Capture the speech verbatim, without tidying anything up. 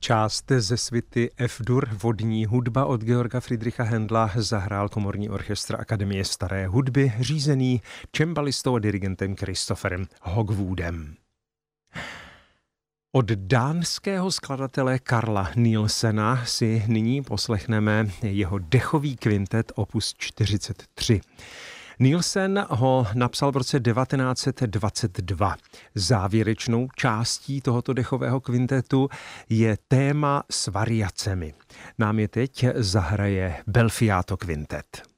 Část ze suity F-dur, vodní hudba od Georga Friedricha Händla, zahrál komorní orchestr Akademie staré hudby, řízený cembalistou a dirigentem Christopherem Hogwoodem. Od dánského skladatele Carla Nielsena si nyní poslechneme jeho dechový kvintet opus čtyřicet tři. Nielsen ho napsal v roce devatenáct set dvacet dva. Závěrečnou částí tohoto dechového kvintetu je téma s variacemi. Nám je teď zahraje Belfiato kvintet.